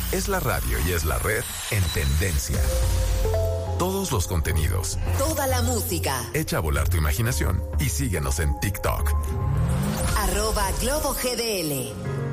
Es la radio y es la red en tendencia. Todos los contenidos. Toda la música. Echa a volar tu imaginación y síguenos en TikTok. @GloboGDL.